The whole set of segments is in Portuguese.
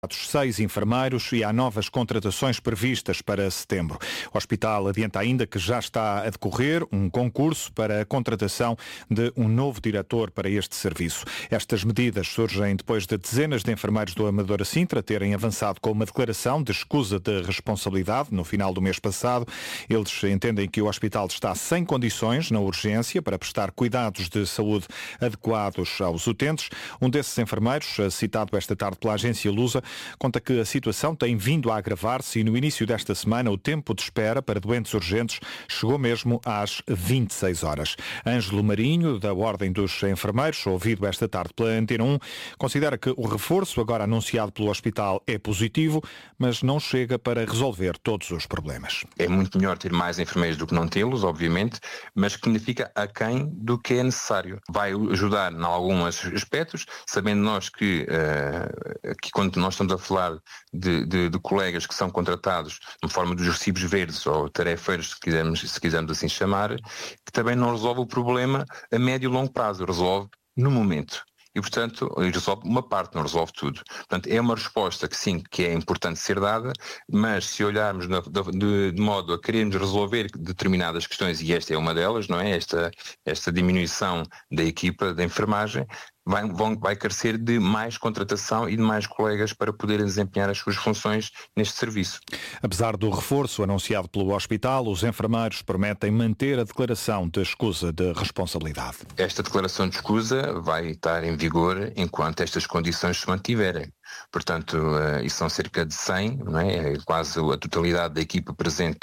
6 enfermeiros e há novas contratações previstas para setembro. O hospital adianta ainda que já está a decorrer um concurso para a contratação de um novo diretor para este serviço. Estas medidas surgem depois de dezenas de enfermeiros do Amadora Sintra terem avançado com uma declaração de escusa de responsabilidade no final do mês passado. Eles entendem que o hospital está sem condições na urgência para prestar cuidados de saúde adequados aos utentes. Um desses enfermeiros, citado esta tarde pela agência Lusa, conta que a situação tem vindo a agravar-se e no início desta semana o tempo de espera para doentes urgentes chegou mesmo às 26 horas. Ângelo Marinho, da Ordem dos Enfermeiros, ouvido esta tarde pela Antena 1, considera que o reforço agora anunciado pelo hospital é positivo, mas não chega para resolver todos os problemas. É muito melhor ter mais enfermeiros do que não tê-los, obviamente, mas que fica aquém do que é necessário. Vai ajudar em alguns aspectos, sabendo nós que quando nós estamos a falar de colegas que são contratados de forma dos recibos verdes ou tarefeiros, se quisermos assim chamar, que também não resolve o problema a médio e longo prazo, resolve no momento. E, portanto, resolve uma parte, não resolve tudo. Portanto, é uma resposta que sim, que é importante ser dada, mas se olharmos de modo a querermos resolver determinadas questões, e esta é uma delas, não é? Esta diminuição da equipa da enfermagem, vai carecer de mais contratação e de mais colegas para poderem desempenhar as suas funções neste serviço. Apesar do reforço anunciado pelo hospital, os enfermeiros prometem manter a declaração de escusa de responsabilidade. Esta declaração de escusa vai estar em vigor enquanto estas condições se mantiverem. Portanto, isso são cerca de 100, não é? É quase a totalidade da equipa presente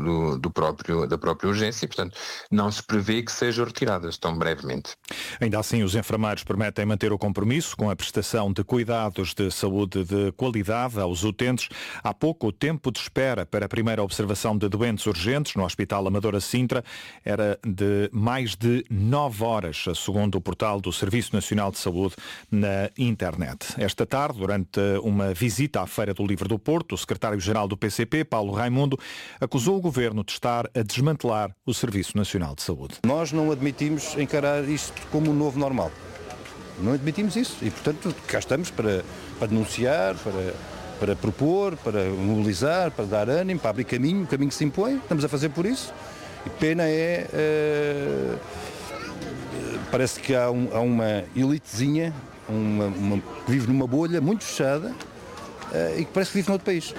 da própria urgência, portanto, não se prevê que sejam retiradas tão brevemente. Ainda assim, os enfermeiros prometem manter o compromisso com a prestação de cuidados de saúde de qualidade aos utentes. Há pouco, o tempo de espera para a primeira observação de doentes urgentes no Hospital Amadora Sintra era de mais de 9 horas, segundo o portal do Serviço Nacional de Saúde na internet. Esta tarde, durante uma visita à Feira do Livro do Porto, o secretário-geral do PCP, Paulo Raimundo, acusou o governo de estar a desmantelar o Serviço Nacional de Saúde. Nós não admitimos encarar isto como um novo normal. Não admitimos isso e, portanto, cá estamos para denunciar, para propor, para mobilizar, para dar ânimo, para abrir caminho, o caminho que se impõe. Estamos a fazer por isso. E pena parece que há uma elitezinha, que vive numa bolha muito fechada e que parece que vive noutro país.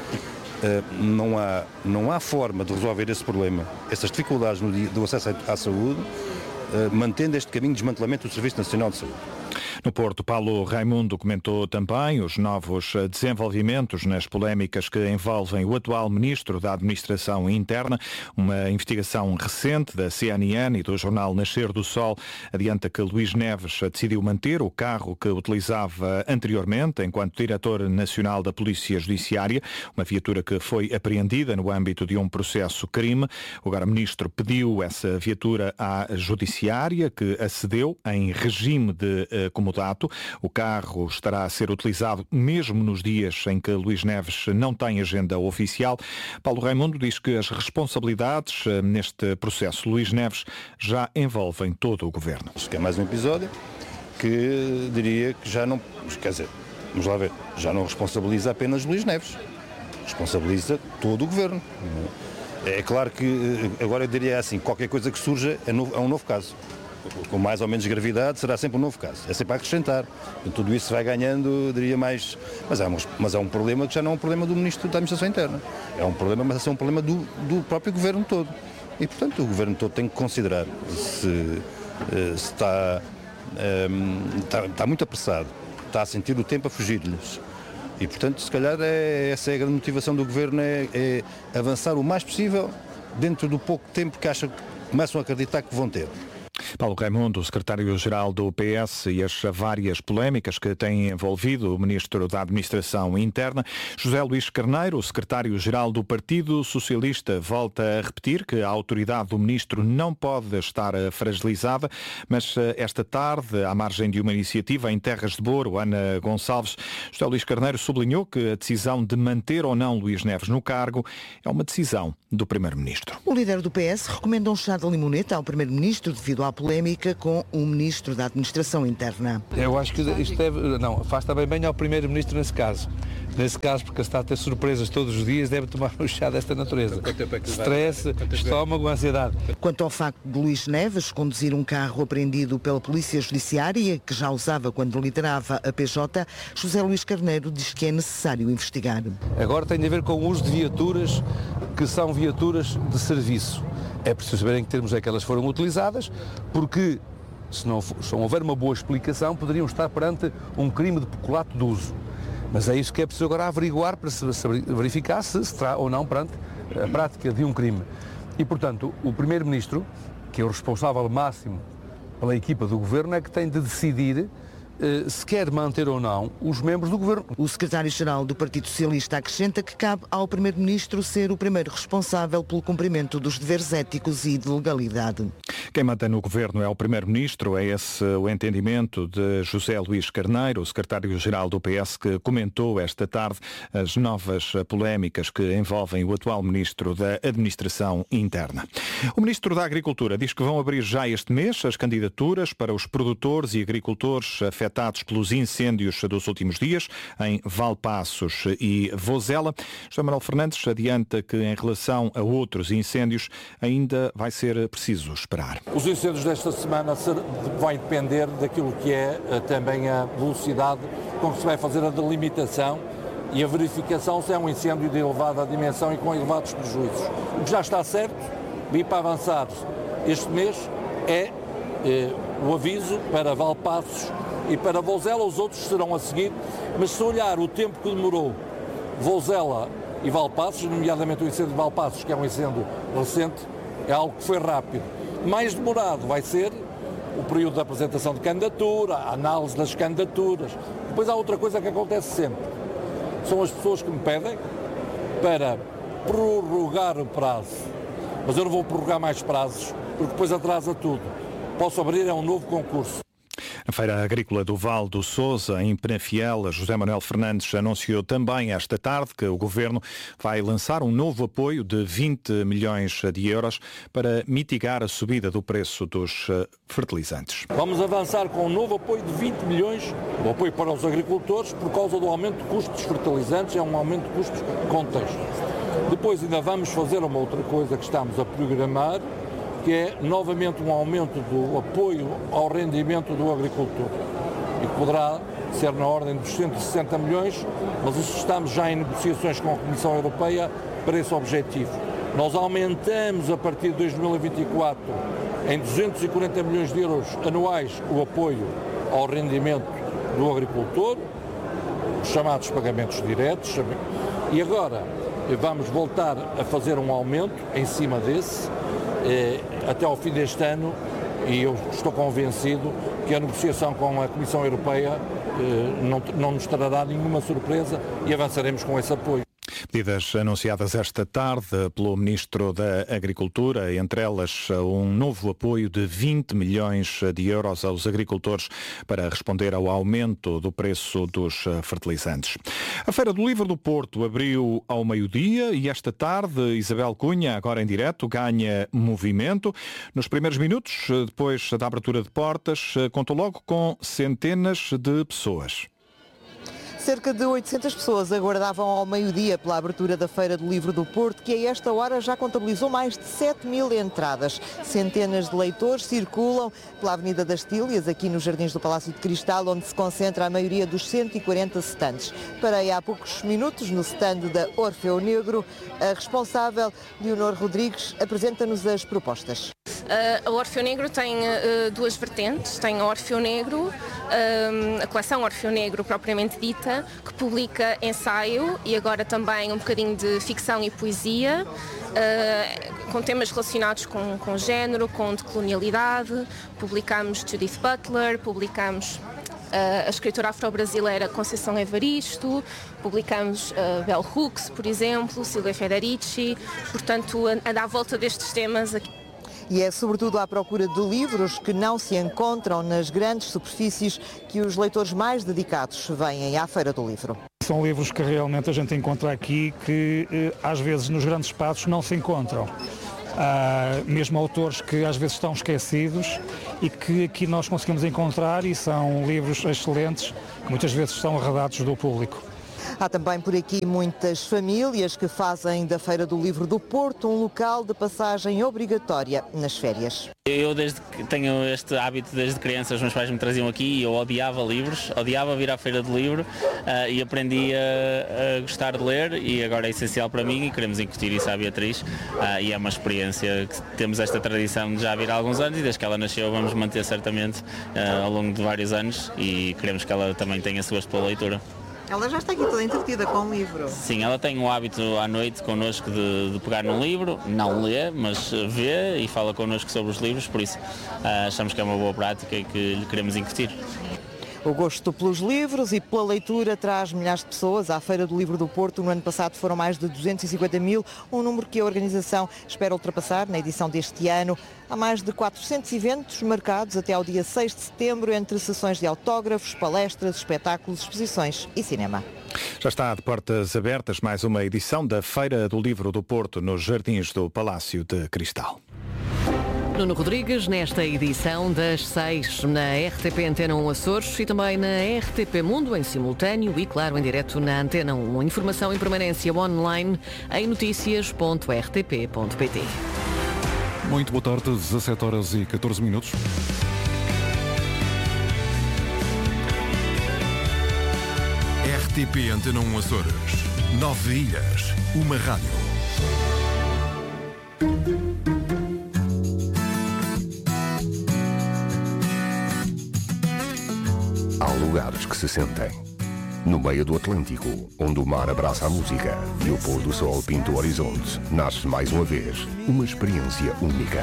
Não há forma de resolver esse problema, essas dificuldades do acesso à saúde, mantendo este caminho de desmantelamento do Serviço Nacional de Saúde. No Porto, Paulo Raimundo comentou também os novos desenvolvimentos nas polémicas que envolvem o atual Ministro da Administração Interna. Uma investigação recente da CNN e do jornal Nascer do Sol adianta que Luís Neves decidiu manter o carro que utilizava anteriormente enquanto Diretor Nacional da Polícia Judiciária, uma viatura que foi apreendida no âmbito de um processo crime. O agora Ministro pediu essa viatura à Judiciária, que acedeu em regime de comodato. O carro estará a ser utilizado mesmo nos dias em que Luís Neves não tem agenda oficial. Paulo Raimundo diz que as responsabilidades neste processo Luís Neves já envolvem todo o governo. Isto é mais um episódio que diria que já não, quer dizer, vamos lá ver, já não responsabiliza apenas Luís Neves, responsabiliza todo o governo. É claro que agora eu diria assim, qualquer coisa que surja é um novo caso. Com mais ou menos gravidade, será sempre um novo caso. É sempre a acrescentar. E tudo isso vai ganhando, diria mais... Mas é um problema que já não é um problema do Ministro da Administração Interna. É um problema, mas é um problema do próprio Governo todo. E, portanto, o Governo todo tem que considerar se está muito apressado, está a sentir o tempo a fugir-lhes. E, portanto, se calhar essa é a grande motivação do Governo, é avançar o mais possível dentro do pouco tempo que começam a acreditar que vão ter. Paulo Raimundo, secretário-geral do PS, e as várias polémicas que têm envolvido o Ministro da Administração Interna. José Luís Carneiro, secretário-geral do Partido Socialista, volta a repetir que a autoridade do Ministro não pode estar fragilizada, mas esta tarde, à margem de uma iniciativa em Terras de Boro, Ana Gonçalves, José Luís Carneiro sublinhou que a decisão de manter ou não Luís Neves no cargo é uma decisão do Primeiro-Ministro. O líder do PS recomenda um chá de limoneta ao Primeiro-Ministro devido à polémica com o Ministro da Administração Interna. Eu acho que isto faz também bem ao Primeiro-Ministro nesse caso. nesse caso, porque está a ter surpresas todos os dias, deve tomar um chá desta natureza. Stress, estômago, ansiedade. Quanto ao facto de Luís Neves conduzir um carro apreendido pela Polícia Judiciária, que já usava quando liderava a PJ, José Luís Carneiro diz que é necessário investigar. Agora tem a ver com o uso de viaturas que são viaturas de serviço. É preciso saber em que termos é que elas foram utilizadas, porque se não houver uma boa explicação, poderiam estar perante um crime de peculato de uso. Mas é isso que é preciso agora averiguar para se verificar se terá ou não perante a prática de um crime. E, portanto, o Primeiro-Ministro, que é o responsável máximo pela equipa do Governo, é que tem de decidir se quer manter ou não os membros do Governo. O secretário-geral do Partido Socialista acrescenta que cabe ao Primeiro-Ministro ser o primeiro responsável pelo cumprimento dos deveres éticos e de legalidade. Quem manda no Governo é o Primeiro-Ministro, é esse o entendimento de José Luís Carneiro, o secretário-geral do PS, que comentou esta tarde as novas polémicas que envolvem o atual Ministro da Administração Interna. O Ministro da Agricultura diz que vão abrir já este mês as candidaturas para os produtores e agricultores afetados pelos incêndios dos últimos dias em Valpaços e Vozela. José Manuel Fernandes adianta que em relação a outros incêndios ainda vai ser preciso esperar. Os incêndios desta semana vai depender daquilo que é também a velocidade com que se vai fazer a delimitação e a verificação se é um incêndio de elevada dimensão e com elevados prejuízos. O que já está certo, e para avançar este mês, é o aviso para Valpaços e para Vozela. Os outros serão a seguir, mas se olhar o tempo que demorou Vozela e Valpaços, nomeadamente o incêndio de Valpaços, que é um incêndio recente, é algo que foi rápido. Mais demorado vai ser o período da apresentação de candidatura, a análise das candidaturas. Depois há outra coisa que acontece sempre. São as pessoas que me pedem para prorrogar o prazo. Mas eu não vou prorrogar mais prazos, porque depois atrasa tudo. Posso abrir um novo concurso. Na Feira Agrícola do Val do Sousa, em Penafiel, José Manuel Fernandes anunciou também esta tarde que o Governo vai lançar um novo apoio de 20 milhões de euros para mitigar a subida do preço dos fertilizantes. Vamos avançar com um novo apoio de 20 milhões, o apoio para os agricultores, por causa do aumento de custos dos fertilizantes, é um aumento de custos de contexto. Depois ainda vamos fazer uma outra coisa que estamos a programar, que é novamente um aumento do apoio ao rendimento do agricultor, e que poderá ser na ordem dos 160 milhões, mas isso estamos já em negociações com a Comissão Europeia para esse objetivo. Nós aumentamos a partir de 2024 em 240 milhões de euros anuais o apoio ao rendimento do agricultor, os chamados pagamentos diretos, e agora vamos voltar a fazer um aumento em cima desse, até ao fim deste ano, e eu estou convencido que a negociação com a Comissão Europeia não nos trará nenhuma surpresa e avançaremos com esse apoio. Medidas anunciadas esta tarde pelo Ministro da Agricultura, entre elas um novo apoio de 20 milhões de euros aos agricultores para responder ao aumento do preço dos fertilizantes. A Feira do Livro do Porto abriu ao meio-dia e esta tarde Isabel Cunha, agora em direto, ganha movimento. Nos primeiros minutos, depois da abertura de portas, contou logo com centenas de pessoas. Cerca de 800 pessoas aguardavam ao meio-dia pela abertura da Feira do Livro do Porto, que a esta hora já contabilizou mais de 7.000 entradas. Centenas de leitores circulam pela Avenida das Tílias, aqui nos Jardins do Palácio de Cristal, onde se concentra a maioria dos 140 stands. Parei há poucos minutos no stand da Orfeu Negro. A responsável, Leonor Rodrigues, apresenta-nos as propostas. A Orfeu Negro tem duas vertentes. Tem a Orfeu Negro, a coleção Orfeu Negro propriamente dita, que publica ensaio e agora também um bocadinho de ficção e poesia, com temas relacionados com género, com decolonialidade. Publicamos Judith Butler, publicamos a escritora afro-brasileira Conceição Evaristo, publicamos Bell Hooks, por exemplo, Silvia Federici, portanto anda à volta destes temas aqui. E é sobretudo à procura de livros que não se encontram nas grandes superfícies que os leitores mais dedicados vêm à Feira do Livro. São livros que realmente a gente encontra aqui que às vezes nos grandes espaços não se encontram. Mesmo autores que às vezes estão esquecidos e que aqui nós conseguimos encontrar, e são livros excelentes que muitas vezes são arredados do público. Há também por aqui muitas famílias que fazem da Feira do Livro do Porto um local de passagem obrigatória nas férias. Eu desde que tenho este hábito desde criança, os meus pais me traziam aqui e eu odiava livros, odiava vir à Feira do Livro e aprendi a gostar de ler e agora é essencial para mim e queremos incutir isso à Beatriz e é uma experiência que temos esta tradição de já vir há alguns anos e desde que ela nasceu vamos manter certamente ao longo de vários anos e queremos que ela também tenha suas pela leitura. Ela já está aqui toda entretida com o livro. Sim, ela tem o hábito à noite connosco de pegar num livro, não lê, mas vê e fala connosco sobre os livros, por isso achamos que é uma boa prática e que lhe queremos incutir. O gosto pelos livros e pela leitura traz milhares de pessoas à Feira do Livro do Porto. No ano passado foram mais de 250 mil, um número que a organização espera ultrapassar na edição deste ano. Há mais de 400 eventos marcados até ao dia 6 de setembro, entre sessões de autógrafos, palestras, espetáculos, exposições e cinema. Já está de portas abertas mais uma edição da Feira do Livro do Porto nos Jardins do Palácio de Cristal. Nuno Rodrigues, nesta edição das 6 na RTP Antena 1 Açores e também na RTP Mundo em simultâneo e, claro, em direto na Antena 1. Informação em permanência online em noticias.rtp.pt. Muito boa tarde, 17h14. RTP Antena 1 Açores. 9 ilhas, uma rádio. Há lugares que se sentem. No meio do Atlântico, onde o mar abraça a música e o pôr do sol pinta o horizonte, nasce mais uma vez uma experiência única.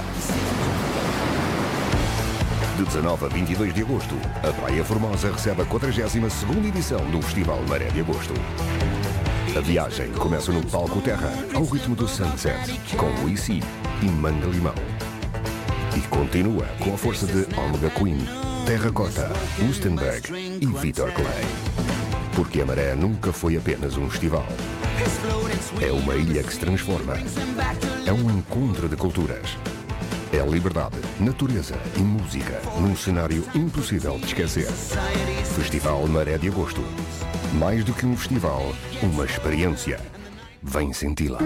De 19 a 22 de agosto, a Praia Formosa recebe a 42ª edição do Festival Maré de Agosto. A viagem começa no Palco Terra, ao ritmo do Sunset, com Luisi e Manga Limão. E continua com a força de Omega Queen, Terracota, Wustenberg e Vitor Clay. Porque a Maré nunca foi apenas um festival. É uma ilha que se transforma. É um encontro de culturas. É liberdade, natureza e música num cenário impossível de esquecer. Festival Maré de Agosto. Mais do que um festival, uma experiência. Vem senti-la.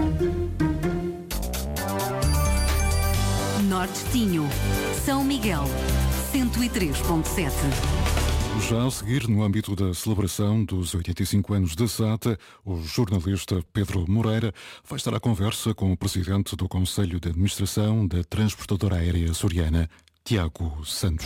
Norte-Tinho, São Miguel, 103.7. Já a seguir, no âmbito da celebração dos 85 anos da SATA, o jornalista Pedro Moreira vai estar à conversa com o presidente do Conselho de Administração da Transportadora Aérea Açoriana, Tiago Santos.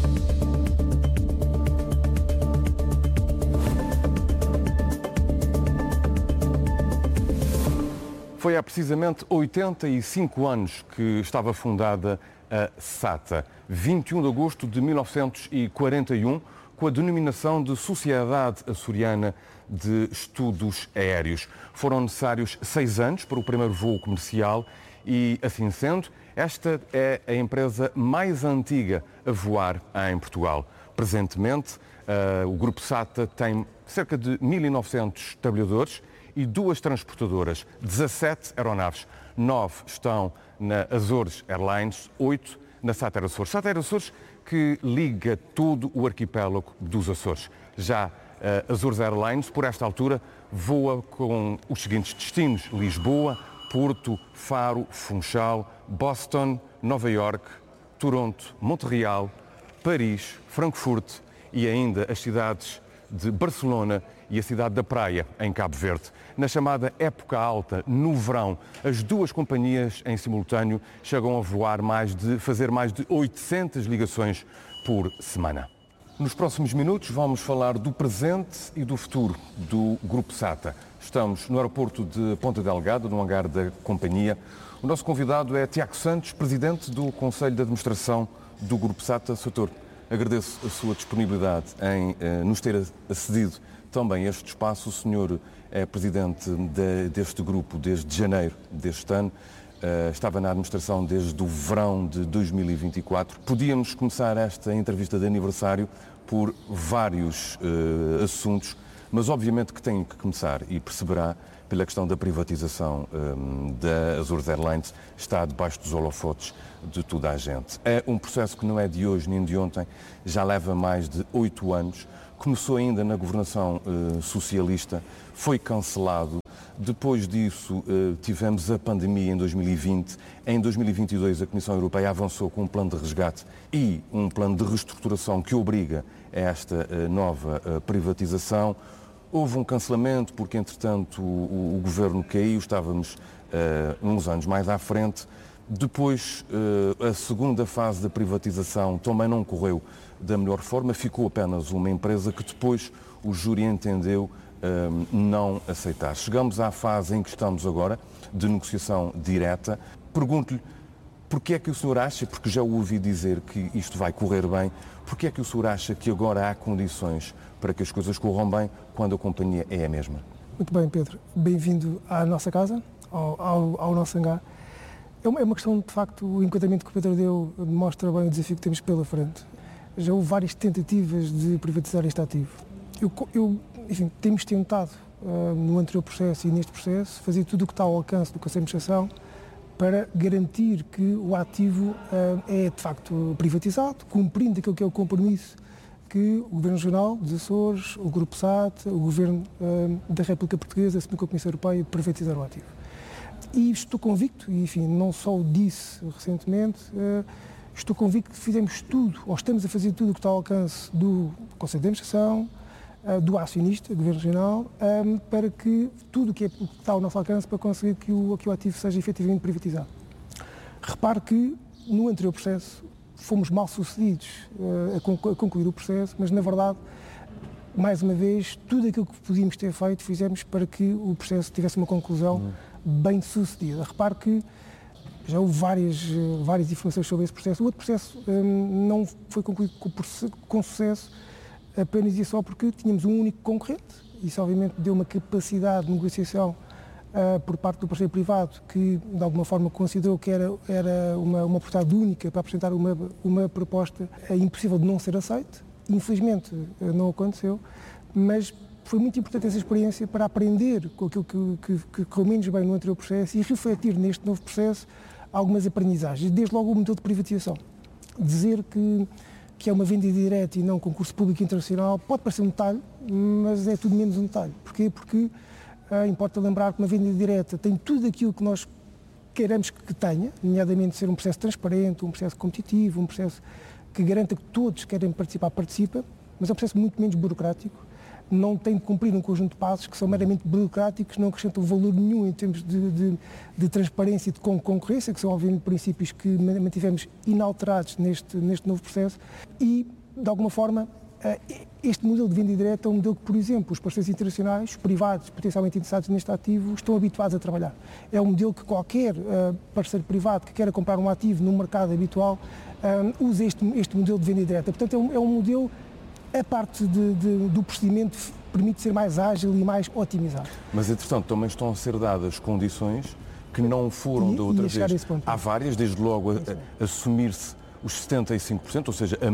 Foi há precisamente 85 anos que estava fundada a SATA, 21 de agosto de 1941, com a denominação de Sociedade Açoriana de Estudos Aéreos. Foram necessários 6 anos para o primeiro voo comercial e, assim sendo, esta é a empresa mais antiga a voar em Portugal. Presentemente, o Grupo SATA tem cerca de 1.900 trabalhadores e 2 transportadoras, 17 aeronaves. 9 estão na Azores Airlines, 8 na SATA Air Açores. SATA Air Açores que liga todo o arquipélago dos Açores. Já a Azores Airlines, por esta altura, voa com os seguintes destinos: Lisboa, Porto, Faro, Funchal, Boston, Nova Iorque, Toronto, Montreal, Paris, Frankfurt e ainda as cidades de Barcelona e a cidade da Praia, em Cabo Verde. Na chamada época alta, no verão, as 2 companhias em simultâneo chegam a fazer mais de 800 ligações por semana. Nos próximos minutos vamos falar do presente e do futuro do Grupo SATA. Estamos no aeroporto de Ponta Delgada, no hangar da companhia. O nosso convidado é Tiago Santos, presidente do Conselho de Administração do Grupo SATA. Soutor, agradeço a sua disponibilidade em nos ter acedido também a este espaço. O senhor é presidente deste grupo desde janeiro deste ano. Estava na administração desde o verão de 2024. Podíamos começar esta entrevista de aniversário por vários assuntos, Mas obviamente que tem que começar, e perceberá, pela questão da privatização da Azores Airlines, está debaixo dos holofotes de toda a gente. É um processo que não é de hoje nem de ontem, já leva mais de 8 anos, começou ainda na governação socialista, foi cancelado. Depois disso, tivemos a pandemia em 2020. Em 2022, a Comissão Europeia avançou com um plano de resgate e um plano de reestruturação que obriga a esta nova privatização. Houve um cancelamento porque, entretanto, o governo caiu, estávamos uns anos mais à frente. Depois, a segunda fase da privatização também não correu da melhor forma, ficou apenas uma empresa que depois o júri entendeu não aceitar. Chegamos à fase em que estamos agora, de negociação direta. Pergunto-lhe, porquê é que o senhor acha, porque já ouvi dizer que isto vai correr bem, porquê é que o senhor acha que agora há condições para que as coisas corram bem quando a companhia é a mesma? Muito bem, Pedro. Bem-vindo à nossa casa, ao nosso hangar. É uma questão, de facto, o enquadramento que o Pedro deu mostra bem o desafio que temos pela frente. Já houve várias tentativas de privatizar este ativo. Enfim, temos tentado, no anterior processo e neste processo, fazer tudo o que está ao alcance do Conselho de Administração para garantir que o ativo é, de facto, privatizado, cumprindo aquilo que é o compromisso que o Governo Regional dos Açores, o Grupo SAT, o Governo da República Portuguesa assumiu com a Comissão Europeia para privatizar o ativo. E estou convicto, e enfim, não só o disse recentemente, estou convicto que fizemos tudo, ou estamos a fazer tudo o que está ao alcance do Conselho de Administração, do acionista, do Governo Regional, para que tudo o que está ao nosso alcance para conseguir que o ativo seja efetivamente privatizado. Repare que no anterior processo fomos mal sucedidos a concluir o processo, mas na verdade, mais uma vez, tudo aquilo que podíamos ter feito, fizemos para que o processo tivesse uma conclusão bem sucedida. Repare que já houve várias informações sobre esse processo. O outro processo não foi concluído com sucesso apenas e só porque tínhamos um único concorrente. Isso obviamente deu uma capacidade de negociação por parte do parceiro privado que de alguma forma considerou que era uma oportunidade única para apresentar uma proposta impossível de não ser aceita. Infelizmente não aconteceu, mas foi muito importante essa experiência para aprender com aquilo que correu menos bem no anterior processo e refletir neste novo processo algumas aprendizagens. Desde logo o modelo de privatização. Dizer que é uma venda direta e não um concurso público internacional pode parecer um detalhe, mas é tudo menos um detalhe. Porquê? Porque importa lembrar que uma venda direta tem tudo aquilo que nós queremos que tenha, nomeadamente ser um processo transparente, um processo competitivo, um processo que garanta que todos que querem participar, participam, mas é um processo muito menos burocrático. Não tem de cumprir um conjunto de passos que são meramente burocráticos, não acrescentam valor nenhum em termos de transparência e de concorrência, que são obviamente princípios que mantivemos inalterados neste novo processo e, de alguma forma, este modelo de venda direta é um modelo que, por exemplo, os parceiros internacionais, os privados potencialmente interessados neste ativo, estão habituados a trabalhar. É um modelo que qualquer parceiro privado que queira comprar um ativo no mercado habitual usa este modelo de venda direta. Portanto, é um modelo. A parte do procedimento permite ser mais ágil e mais otimizado. Mas, entretanto, também estão a ser dadas condições que não foram da outra vez. Há várias, desde logo assumir-se os 75%, ou seja,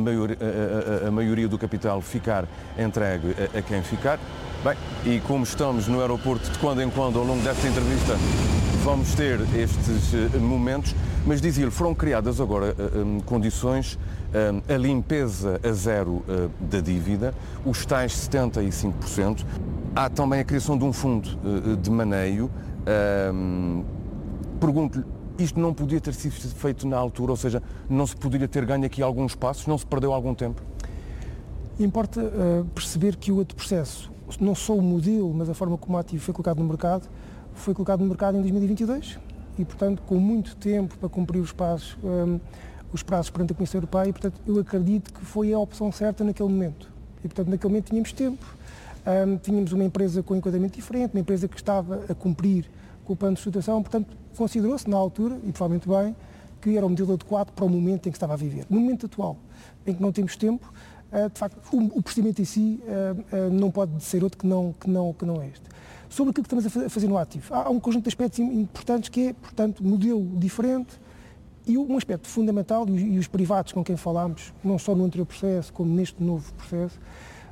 a maioria do capital ficar entregue a quem ficar. Bem, e como estamos no aeroporto de quando em quando, ao longo desta entrevista, vamos ter estes momentos, mas dizia-lhe, foram criadas agora condições, a limpeza a zero da dívida, os tais 75%, há também a criação de um fundo de maneio. Pergunto-lhe, isto não podia ter sido feito na altura, ou seja, não se poderia ter ganho aqui alguns passos, não se perdeu algum tempo? Importa perceber que o outro processo, não só o modelo, mas a forma como o ativo foi colocado no mercado em 2022 e, portanto, com muito tempo para cumprir os prazos perante a Comissão Europeia e, portanto, eu acredito que foi a opção certa naquele momento. E, portanto, naquele momento tínhamos tempo, tínhamos uma empresa com enquadramento diferente, uma empresa que estava a cumprir com o plano de estruturação, portanto, considerou-se na altura, e provavelmente bem, que era o modelo adequado para o momento em que estava a viver. No momento atual, em que não temos tempo, de facto, o procedimento em si não pode ser outro que não é este. Sobre aquilo que estamos a fazer no ativo, há um conjunto de aspectos importantes que é, portanto, modelo diferente e um aspecto fundamental, e os privados com quem falámos, não só no anterior processo, como neste novo processo,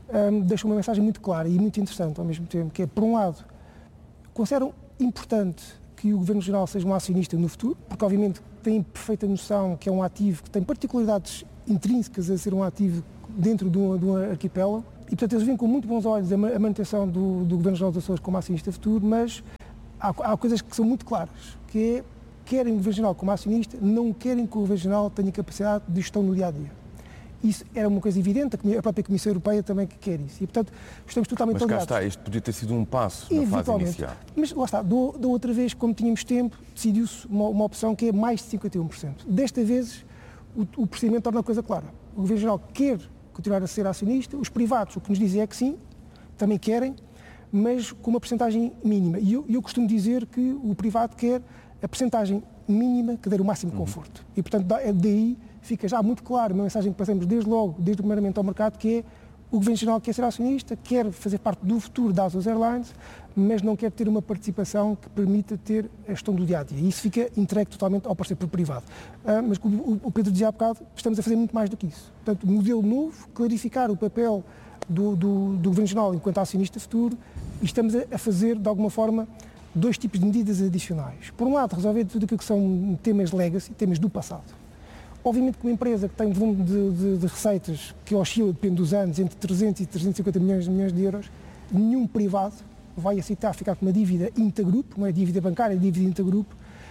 deixa uma mensagem muito clara e muito interessante ao mesmo tempo, que é, por um lado, consideram importante que o Governo Regional seja um acionista no futuro, porque obviamente tem perfeita noção que é um ativo que tem particularidades intrínsecas a ser um ativo dentro de um arquipélago, e portanto eles veem com muito bons olhos a manutenção do Governo Regional dos Açores como acionista futuro, mas há coisas que são muito claras, que é, querem o Governo Regional como acionista, não querem que o Governo Regional tenha capacidade de gestão no dia-a-dia. Isso era uma coisa evidente, a própria Comissão Europeia também quer isso. E, portanto, estamos totalmente aliados. Mas cá está, isto podia ter sido um passo na fase inicial. Mas lá está, da outra vez, como tínhamos tempo, decidiu-se uma opção que é mais de 51%. Desta vez, o procedimento torna a coisa clara. O Governo Regional quer continuar a ser acionista, os privados, o que nos dizem é que sim, também querem, mas com uma percentagem mínima. E eu costumo dizer que o privado quer a percentagem mínima que der o máximo conforto. E, portanto, daí fica já muito claro uma mensagem que passamos desde logo, desde o primeiro momento ao mercado, que é o Governo Regional quer ser acionista, quer fazer parte do futuro das Azores Airlines, mas não quer ter uma participação que permita ter a gestão do dia-a-dia. E isso fica entregue totalmente ao parceiro privado. Mas como o Pedro dizia há bocado, estamos a fazer muito mais do que isso. Portanto, modelo novo, clarificar o papel do Governo Regional enquanto acionista futuro, e estamos a fazer, de alguma forma, dois tipos de medidas adicionais. Por um lado, resolver tudo aquilo que são temas legacy, temas do passado. Obviamente que uma empresa que tem um volume de receitas que oscila, depende dos anos, entre 300 e 350 milhões de euros, nenhum privado vai aceitar ficar com uma dívida intergrupo, não é dívida bancária, é dívida intergrupo,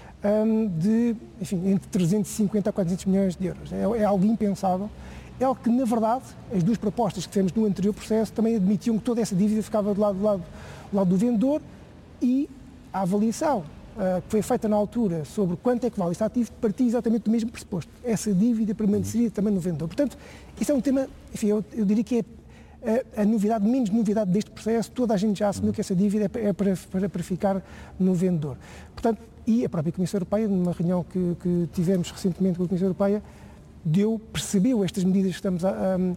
entre 350 a 400 milhões de euros. É algo impensável. É algo que, na verdade, as duas propostas que fizemos no anterior processo também admitiam que toda essa dívida ficava do lado do vendedor, e a avaliação que foi feita na altura sobre quanto é que vale este ativo partia exatamente do mesmo pressuposto. Essa dívida permaneceria também no vendedor. Portanto, isso é um tema, enfim, eu diria que é a novidade, menos novidade deste processo. Toda a gente já assumiu que essa dívida é para ficar no vendedor. Portanto, e a própria Comissão Europeia, numa reunião que tivemos recentemente com a Comissão Europeia, percebeu estas medidas que estamos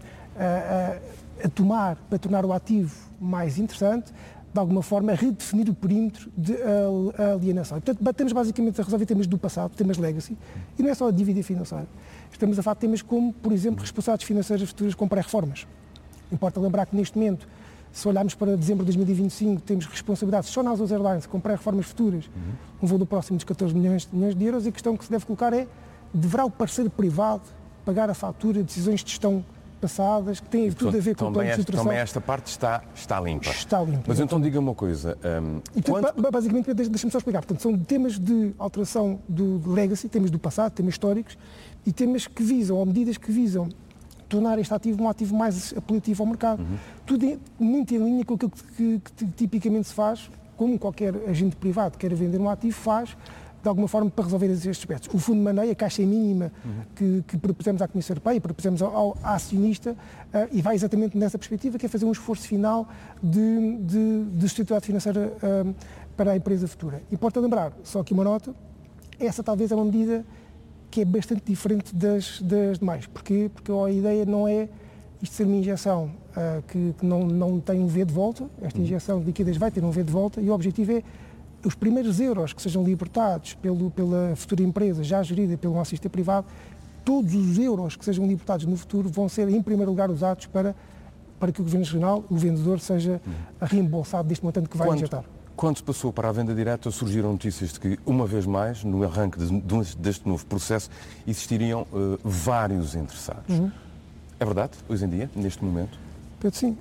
a tomar para tornar o ativo mais interessante, de alguma forma, redefinir o perímetro de alienação. E, portanto, batemos basicamente a resolver temas do passado, temas legacy, e não é só a dívida financeira. Estamos a falar de temas como, por exemplo, responsabilidades financeiras futuras com pré-reformas. Importa lembrar que, neste momento, se olharmos para dezembro de 2025, temos responsabilidades só nas Azores Airlines com pré-reformas futuras, um valor próximo dos 14 milhões de euros, e a questão que se deve colocar é: deverá o parceiro privado pagar a fatura de decisões de gestão passadas, que têm tudo a ver com o plano de estruturação? Também esta parte está limpa. Está limpa. Mas então diga uma coisa. Basicamente, deixa-me só explicar. Portanto, são temas de alteração do legacy, temas do passado, temas históricos, e temas que visam, ou medidas que visam, tornar este ativo um ativo mais apelativo ao mercado. Tudo muito em linha com aquilo que tipicamente se faz, como qualquer agente privado que queira vender um ativo faz, de alguma forma, para resolver estes aspectos. O fundo de maneio, a caixa mínima que propusemos à Comissão Europeia, propusemos ao acionista, e vai exatamente nessa perspectiva, que é fazer um esforço final de sustentabilidade financeira para a empresa futura. Importa lembrar, só aqui uma nota, essa talvez é uma medida que é bastante diferente das demais. Porquê? Porque a ideia não é isto ser uma injeção que não tem um V de volta, esta injeção de liquidez vai ter um V de volta, e o objetivo é os primeiros euros que sejam libertados pela futura empresa, já gerida pelo acionista privado, todos os euros que sejam libertados no futuro vão ser, em primeiro lugar, usados para que o Governo Regional, o vendedor, seja reembolsado deste montante que vai injetar. Quando se passou para a venda direta, surgiram notícias de que, uma vez mais, no arranque deste novo processo, existiriam vários interessados. É verdade, hoje em dia, neste momento? Pedro, sim.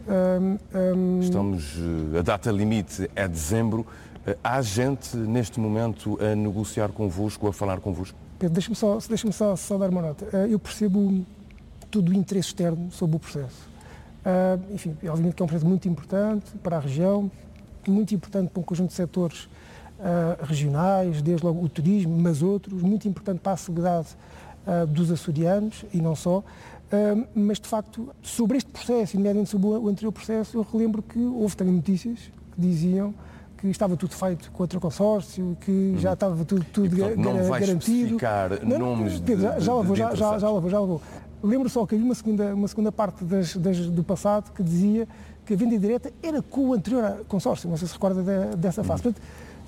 A data limite é dezembro. Há gente, neste momento, a negociar convosco, a falar convosco? Pedro, deixa-me só dar uma nota. Eu percebo todo o interesse externo sobre o processo. Enfim, obviamente que é um processo muito importante para a região, muito importante para um conjunto de setores regionais, desde logo o turismo, mas outros, muito importante para a seguridade dos açorianos, e não só. Mas, de facto, sobre este processo, e nomeadamente sobre o anterior processo, eu relembro que houve também notícias que diziam que estava tudo feito com outro consórcio, que já estava tudo garantido. Não vai especificar nomes Pedro, já lá vou. Lembro só que havia uma segunda parte do passado que dizia que a venda direta era com o anterior consórcio, não sei se recorda dessa fase. Portanto,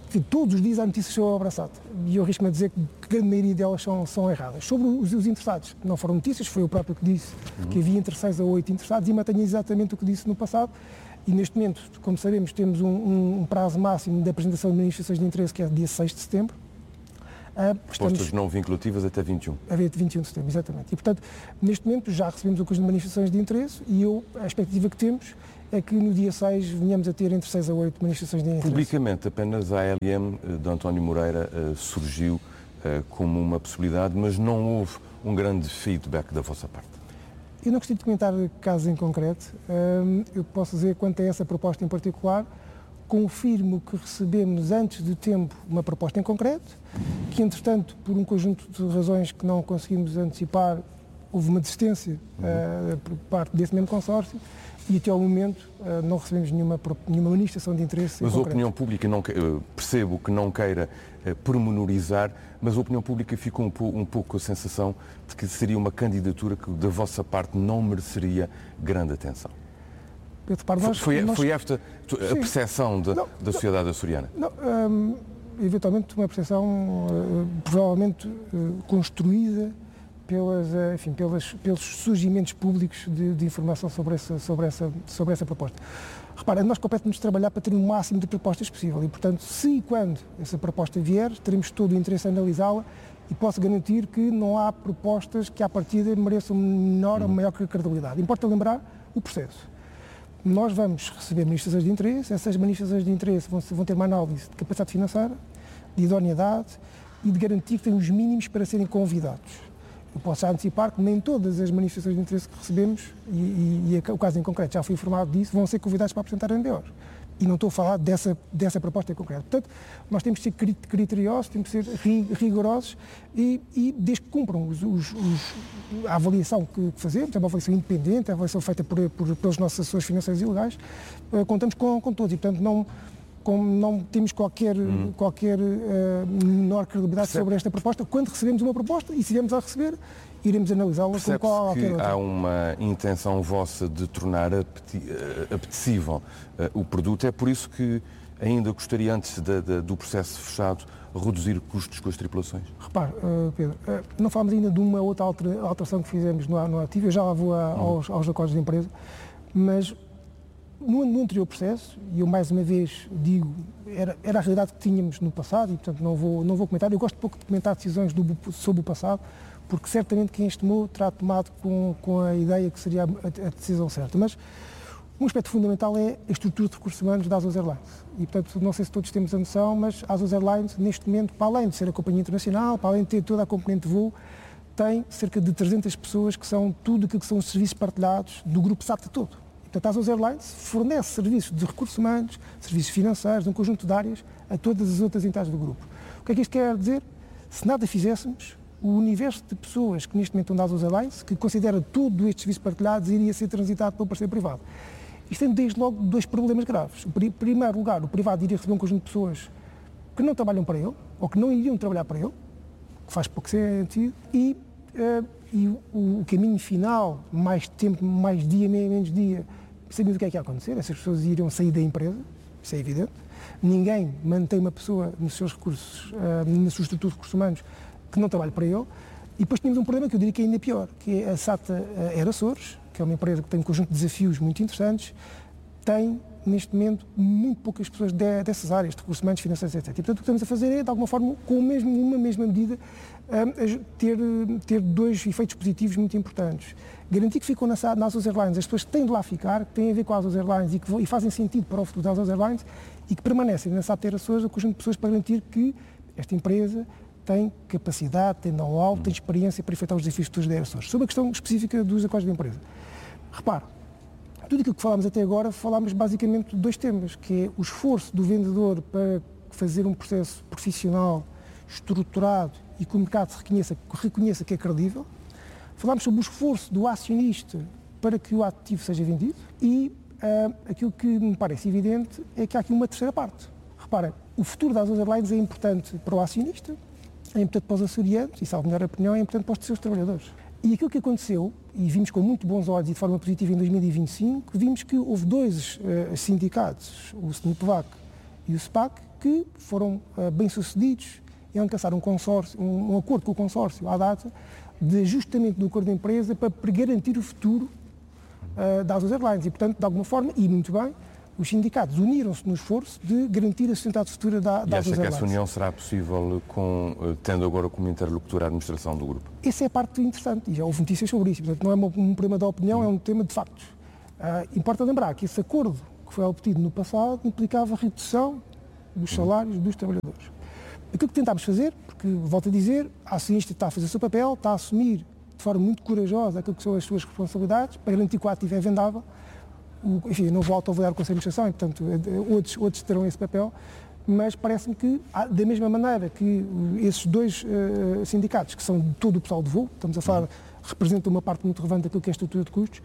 todos os dias há notícias sobre a obra SAT e eu arrisco-me a dizer que a grande maioria delas são erradas. Sobre os interessados, não foram notícias, foi eu próprio que disse que havia entre 6 a 8 interessados e mantenho exatamente o que disse no passado. E neste momento, como sabemos, temos um prazo máximo de apresentação de manifestações de interesse, que é dia 6 de setembro. Propostas não vinculativas até 21. A 21 de setembro, exatamente. E, portanto, neste momento já recebemos o conjunto de manifestações de interesse e a expectativa que temos é que no dia 6 venhamos a ter entre 6 a 8 manifestações de interesse. Publicamente, apenas a ALM de António Moreira surgiu como uma possibilidade, mas não houve um grande feedback da vossa parte. Eu não gostaria de comentar casos em concreto. Eu posso dizer, quanto a essa proposta em particular, confirmo que recebemos antes de tempo uma proposta em concreto, que entretanto, por um conjunto de razões que não conseguimos antecipar, houve uma desistência por parte desse mesmo consórcio e até ao momento não recebemos nenhuma manifestação de interesse. Mas a opinião pública, percebo que não queira pormenorizar, mas a opinião pública ficou um pouco com a sensação de que seria uma candidatura que da vossa parte não mereceria grande atenção. Pedro, foi esta a percepção da sociedade açoriana? Não, eventualmente uma percepção provavelmente construída pelos surgimentos públicos de informação sobre essa proposta. Repara, nós compete-nos trabalhar para ter o máximo de propostas possível e, portanto, se e quando essa proposta vier, teremos todo o interesse em analisá-la e posso garantir que não há propostas que, à partida, mereçam menor ou maior credibilidade. Importa lembrar o processo. Nós vamos receber manifestações de interesse, essas manifestações de interesse vão ter uma análise de capacidade financeira, de idoneidade e de garantir que têm os mínimos para serem convidados. Eu posso já antecipar que nem todas as manifestações de interesse que recebemos, e o caso em concreto já fui informado disso, vão ser convidados para apresentar MBOs. E não estou a falar dessa proposta em concreto. Portanto, nós temos de ser criteriosos, temos de ser rigorosos e desde que cumpram a avaliação que fazemos, é uma avaliação independente, é uma avaliação feita pelos nossos assessores financeiros e legais, contamos com todos e, portanto, não temos qualquer menor credibilidade sobre esta proposta. Quando recebemos uma proposta, e se viemos a receber, iremos analisá-la com qualquer outra. Há uma intenção vossa de tornar apetecível o produto, é por isso que ainda gostaria, antes do processo fechado, reduzir custos com as tripulações? Repare, Pedro, não falamos ainda de uma outra alteração que fizemos no ativo, eu já lá vou aos acordos de empresa, mas no anterior processo, e eu mais uma vez digo, era a realidade que tínhamos no passado e, portanto, não vou comentar. Eu gosto pouco de comentar decisões sobre o passado, porque certamente quem as tomou terá tomado com a ideia que seria a decisão certa. Mas um aspecto fundamental é a estrutura de recursos humanos da Azul Airlines. E, portanto, não sei se todos temos a noção, mas a Azul Airlines, neste momento, para além de ser a companhia internacional, para além de ter toda a componente de voo, tem cerca de 300 pessoas que são tudo aquilo que são os serviços partilhados do grupo SATA todo. Portanto, a Azul Airlines fornece serviços de recursos humanos, serviços financeiros, um conjunto de áreas a todas as outras entidades do grupo. O que é que isto quer dizer? Se nada fizéssemos, o universo de pessoas que neste momento estão da Azul Airlines, que considera tudo estes serviços partilhados, iria ser transitado para o parceiro privado. Isto tem desde logo dois problemas graves. Em primeiro lugar, o privado iria receber um conjunto de pessoas que não trabalham para ele, ou que não iriam trabalhar para ele, que faz pouco sentido, e o caminho final, mais tempo, mais dia, menos dia, sabemos o que é que ia acontecer, essas pessoas iriam sair da empresa, isso é evidente. Ninguém mantém uma pessoa nos seus recursos, na sua estrutura de recursos humanos, que não trabalhe para ele. E depois tínhamos um problema que eu diria que é ainda pior, que é a SATA Air Açores, que é uma empresa que tem um conjunto de desafios muito interessantes, tem, neste momento, muito poucas pessoas dessas áreas, de recursos humanos, financeiros, etc. E, portanto, o que estamos a fazer é, de alguma forma, com uma mesma medida, ter dois efeitos positivos muito importantes. Garantir que ficam na Azul Airlines as pessoas que têm de lá ficar, que têm a ver com a Azul Airlines e fazem sentido para o futuro da Azul Airlines e que permanecem na SATA Air Açores o conjunto de pessoas para garantir que esta empresa tem capacidade, tem know-how, tem experiência para enfrentar os desafios futuros da Air Açores. Sobre a questão específica dos acordos de empresa. Repare, tudo aquilo que falámos até agora, falámos basicamente de dois temas, que é o esforço do vendedor para fazer um processo profissional, estruturado e que o mercado reconheça que é credível. Falámos sobre o esforço do acionista para que o ativo seja vendido e aquilo que me parece evidente é que há aqui uma terceira parte. Repara, o futuro das Azul Airlines é importante para o acionista, é importante para os açorianos e, salvo melhor opinião, é importante para os seus trabalhadores. E aquilo que aconteceu, e vimos com muito bons olhos e de forma positiva em 2025, vimos que houve dois sindicatos, o SNIPVAC e o SPAC, que foram bem-sucedidos em alcançar um acordo com o consórcio à data de ajustamento do acordo de empresa para garantir o futuro da Azul Airlines. E, portanto, de alguma forma, e muito bem, os sindicatos uniram-se no esforço de garantir a sustentabilidade futura da Azul Airlines. E acha que essa união será possível tendo agora como interlocutor a administração do grupo? Essa é a parte interessante, e já houve notícias sobre isso. Portanto, não é um problema de opinião, é um tema de factos. Importa lembrar que esse acordo que foi obtido no passado implicava a redução dos salários dos trabalhadores. Aquilo que tentámos fazer, porque, volto a dizer, a acionista está a fazer o seu papel, está a assumir de forma muito corajosa aquilo que são as suas responsabilidades, para garantir que o ativo é vendável. Enfim, não vou autoavaliar o Conselho de Administração e, portanto, outros terão esse papel, mas parece-me que, da mesma maneira que esses dois sindicatos, que são de todo o pessoal de voo, estamos a falar, representam uma parte muito relevante daquilo que é a estrutura de custos,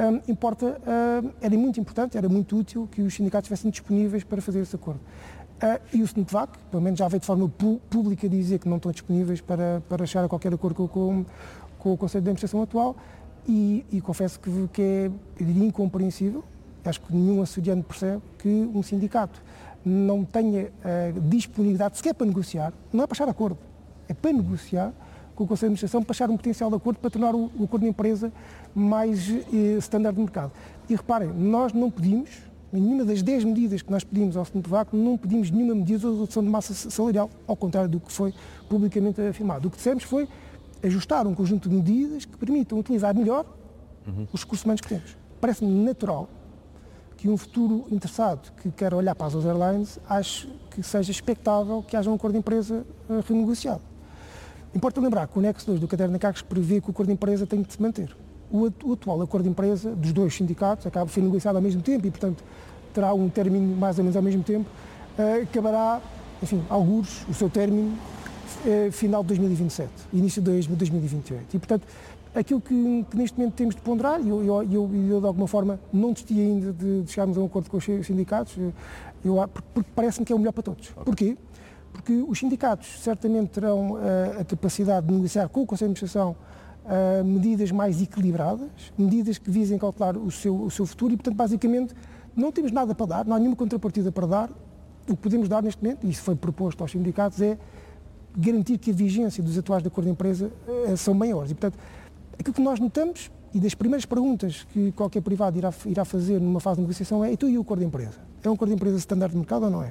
era muito importante, era muito útil que os sindicatos estivessem disponíveis para fazer esse acordo. E o SNTVAC, pelo menos já veio de forma pública dizer que não estão disponíveis para chegar a qualquer acordo com o Conselho de Administração atual, e confesso que é, eu diria, incompreensível. Acho que nenhum açoriano percebe que um sindicato não tenha disponibilidade sequer para negociar, não é para achar acordo, é para negociar com o Conselho de Administração, para achar um potencial de acordo para tornar o acordo de empresa mais standard de mercado. E reparem, nós não pedimos, nenhuma das 10 medidas que nós pedimos ao SNTVAC, não pedimos nenhuma medida de redução de massa salarial, ao contrário do que foi publicamente afirmado. O que dissemos foi ajustar um conjunto de medidas que permitam utilizar melhor os recursos humanos que temos. Parece-me natural que um futuro interessado que quer olhar para as Azul Airlines ache que seja expectável que haja um acordo de empresa renegociado. Importa lembrar que o anexo 2 do caderno de encargos prevê que o acordo de empresa tem de se manter. O atual acordo de empresa dos dois sindicatos acaba de ser negociado ao mesmo tempo e, portanto, terá um término mais ou menos ao mesmo tempo, acabará, enfim, algures o seu término final de 2027, início de 2028. E, portanto, aquilo que neste momento temos de ponderar, e eu de alguma forma não desisti ainda de chegarmos a um acordo com os sindicatos, porque parece-me que é o melhor para todos. Porquê? Porque os sindicatos certamente terão a capacidade de negociar com o Conselho de Administração medidas mais equilibradas, medidas que visem cautelar o seu futuro e, portanto, basicamente, não temos nada para dar, não há nenhuma contrapartida para dar. O que podemos dar neste momento, e isso foi proposto aos sindicatos, é garantir que a vigência dos atuais de acordo de empresa são maiores. E, portanto, aquilo que nós notamos, e das primeiras perguntas que qualquer privado irá fazer numa fase de negociação é: então, e o acordo de empresa? É um acordo de empresa standard de mercado ou não é?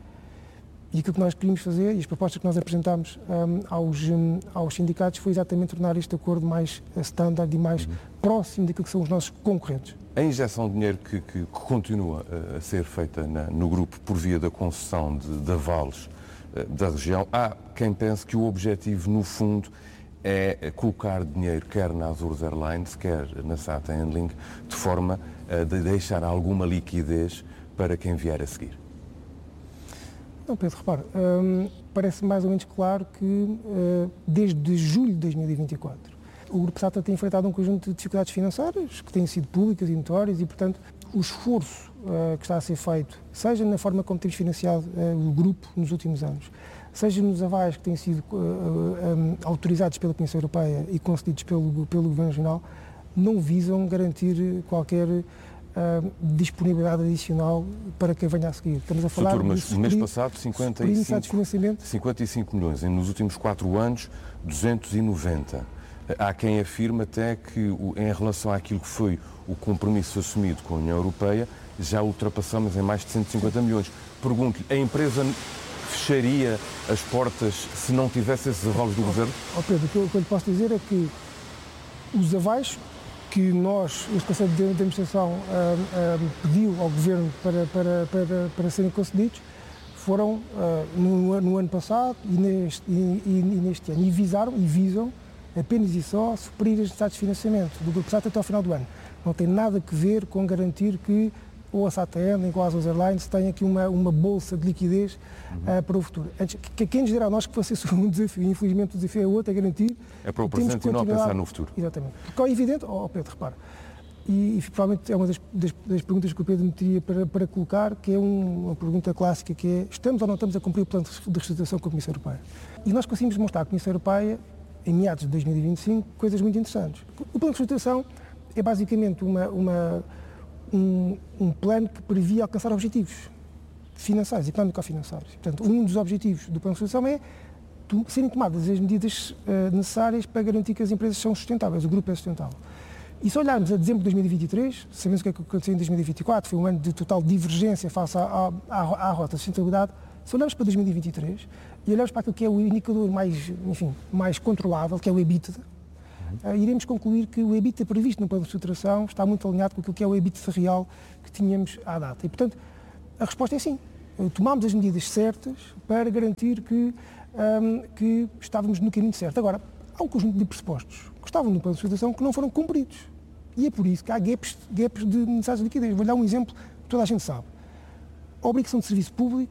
E aquilo que nós queríamos fazer, e as propostas que nós apresentámos aos sindicatos, foi exatamente tornar este acordo mais standard e mais próximo daquilo que são os nossos concorrentes. A injeção de dinheiro que continua a ser feita no grupo por via da concessão de avales da região, há quem pense que o objetivo, no fundo, é colocar dinheiro quer na Azul Airlines, quer na SATA Handling, de forma a deixar alguma liquidez para quem vier a seguir. Não, Pedro, repare, parece mais ou menos claro que desde julho de 2024 o Grupo SATA tem enfrentado um conjunto de dificuldades financeiras que têm sido públicas e notórias e, portanto, o esforço que está a ser feito, seja na forma como temos financiado o grupo nos últimos anos, seja nos avais que têm sido autorizados pela Comissão Europeia e concedidos pelo Governo Regional, não visam garantir qualquer disponibilidade adicional para quem venha a seguir. Estamos a falar mas no mês passado 55 milhões, e nos últimos 4 anos 290. Há quem afirma até que, em relação àquilo que foi o compromisso assumido com a União Europeia, já ultrapassamos em mais de 150 milhões. Pergunto-lhe, a empresa fecharia as portas se não tivesse esses avales do Governo? Pedro, o que eu lhe posso dizer é que os avais que este Conselho de Administração pediu ao Governo para serem concedidos foram no ano passado e neste ano, e visam apenas e só suprir as necessidades de financiamento do Grupo SATA até ao final do ano. Não tem nada a ver com garantir que ou a SATA Handling ou a Azul Airlines tenha aqui uma bolsa de liquidez para o futuro. Quem nos dirá a nós que fosse um desafio, infelizmente o desafio é outro, é garantir... É para o presente e não a pensar no futuro. Exatamente. Porque é evidente, Pedro, repara, e provavelmente é uma das perguntas que o Pedro me teria para colocar, que é uma pergunta clássica, que é: estamos ou não estamos a cumprir o plano de reestruturação com a Comissão Europeia? E nós conseguimos demonstrar à Comissão Europeia, em meados de 2025, coisas muito interessantes. O plano de reestruturação é basicamente um plano que previa alcançar objetivos. financeiros, económico-financeiros. Portanto, um dos objetivos do plano de solução é serem tomadas as medidas necessárias para garantir que as empresas são sustentáveis, o grupo é sustentável. E se olharmos a dezembro de 2023, sabemos o que é que aconteceu em 2024, foi um ano de total divergência face à rota de sustentabilidade. Se olharmos para 2023 e olharmos para aquilo que é o indicador mais controlável, que é o EBITDA, iremos concluir que o EBITDA previsto no plano de estruturação está muito alinhado com aquilo que é o EBITDA real que tínhamos à data. E, portanto, a resposta é sim. Tomámos as medidas certas para garantir que estávamos no caminho certo. Agora, há um conjunto de pressupostos que estavam no plano de estruturação que não foram cumpridos. E é por isso que há gaps de necessidade de liquidez. Vou dar um exemplo que toda a gente sabe. A obrigação de serviço público